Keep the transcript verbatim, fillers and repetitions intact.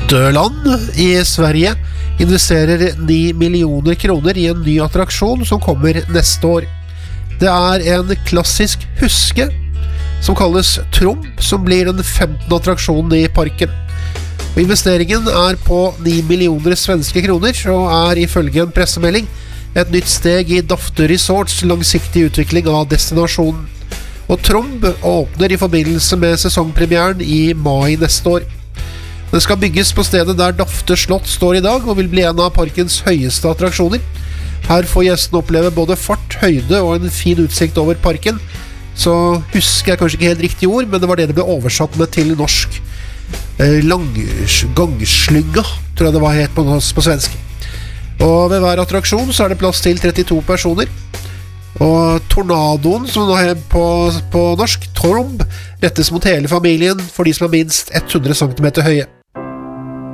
Lotteland i Sverige investerer ni millioner kroner i en ny attraksjon som kommer neste år. Det er en klassisk huske som kalles Tromp, som blir den femtende attraksjonen i parken. Og investeringen er på ni millioner svenske kroner, og er ifølge en pressemelding et nytt steg i Dafte Resorts langsiktig utvikling av destinasjonen. Og Tromp åpner i forbindelse med sesongpremieren i mai neste år. Den skal bygges på stedet der Dafte slott står i dag, og vil bli en av parkens høyeste attraksjoner. Her får gjestene oppleve både fart, høyde og en fin utsikt over parken. Så husker jeg kanskje ikke helt riktig ord, men det var det det ble oversatt med til norsk. Eh, lang, gangslynga, tror jeg det var helt på, på svensk. Og ved hver attraksjon så er det plass til trettito personer. Og Tornadoen, som nå er på, på norsk, Tromp, rettes mot hele familien for de som er minst hundre centimeter høye.